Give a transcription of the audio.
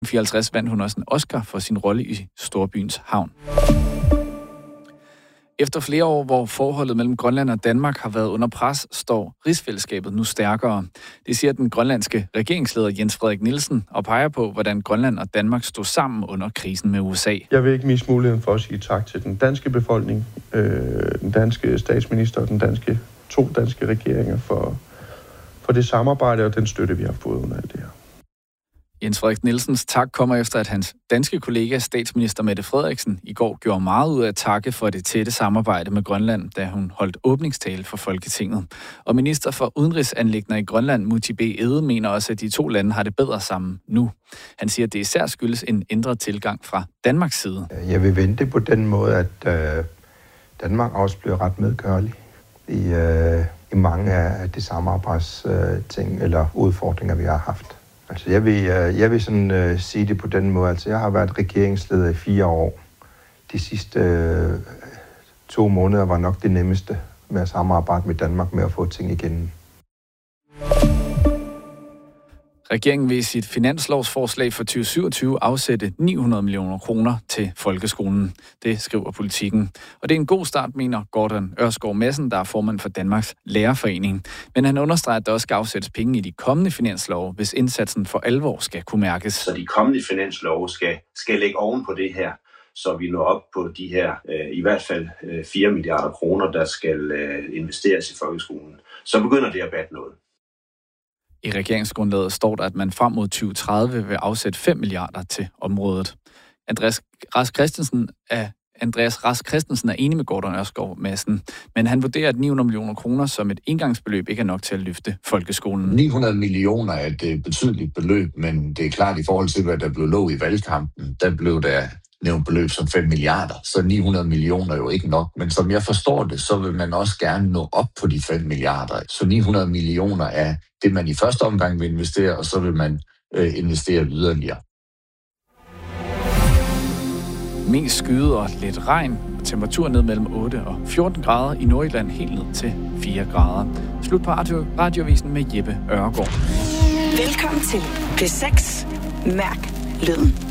54 vandt hun også en Oscar for sin rolle i Storbyens Havn. Efter flere år, hvor forholdet mellem Grønland og Danmark har været under pres, står rigsfællesskabet nu stærkere. Det siger den grønlandske regeringsleder Jens Frederik Nielsen og peger på, hvordan Grønland og Danmark stod sammen under krisen med USA. Jeg vil ikke miste muligheden for at sige tak til den danske befolkning, den danske statsminister og to danske regeringer for det samarbejde og den støtte, vi har fået under alt det her. Jens Frederik Nielsens tak kommer efter, at hans danske kollega, statsminister Mette Frederiksen, i går gjorde meget ud af at takke for det tætte samarbejde med Grønland, da hun holdt åbningstale for Folketinget. Og minister for udenrigsanliggender i Grønland, Muti B. Egede, mener også, at de to lande har det bedre sammen nu. Han siger, at det især skyldes en ændret tilgang fra Danmarks side. Jeg vil vente på den måde, at Danmark også bliver ret medgørlig i mange af de samarbejdsting eller udfordringer, vi har haft. Altså, jeg vil sådan sige det på den måde. Altså, jeg har været regeringsleder i 4 år. De sidste 2 måneder var nok det nemmeste med at samarbejde med Danmark med at få ting igennem. Regeringen vil i sit finanslovsforslag for 2027 afsætte 900 millioner kroner til folkeskolen. Det skriver Politikken. Og det er en god start, mener Gordon Ørskov Madsen, der er formand for Danmarks Lærerforening. Men han understreger, at der også skal afsættes penge i de kommende finanslove, hvis indsatsen for alvor skal kunne mærkes. Så de kommende finanslove skal lægge oven på det her, så vi når op på de her i hvert fald 4 milliarder kroner, der skal investeres i folkeskolen. Så begynder det at batte noget. I regeringsgrundlaget står der, at man frem mod 2030 vil afsætte 5 milliarder til området. Andreas Rask Christensen er enig med Gordon Ørskov Madsen, men han vurderer, at 900 millioner kroner som et engangsbeløb ikke er nok til at løfte folkeskolen. 900 millioner er et betydeligt beløb, men det er klart i forhold til, hvad der blev lovet i valgkampen. Der blev der nævnt beløb som 5 milliarder, så 900 millioner er jo ikke nok. Men som jeg forstår det, så vil man også gerne nå op på de 5 milliarder. Så 900 millioner er det, man i første omgang vil investere, og så vil man investere yderligere. Mest skyde og lidt regn, og temperatur ned mellem 8 og 14 grader, i Nordjylland helt ned til 4 grader. Slut på Radioavisen med Jeppe Øregård. Velkommen til P6. Mærk lyden.